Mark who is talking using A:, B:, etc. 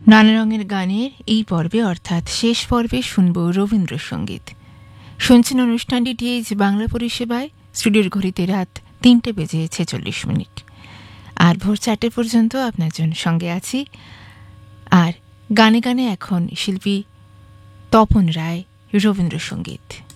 A: নানা রঙের গানের এই পর্বে অর্থাৎ শেষ পর্বে শুনব রবীন্দ্রসঙ্গীত। শুনছেন অনুষ্ঠানটি টিএইচ বাংলা পরিষেবায়। স্টুডিওর ঘড়িতে রাত 3টে বেজে 46 মিনিট, আর ভোর 4টে পর্যন্ত আপনার জন্য সঙ্গে আছি। আর গানে গানে এখন শিল্পী তপন রায়, রবীন্দ্রসঙ্গীত।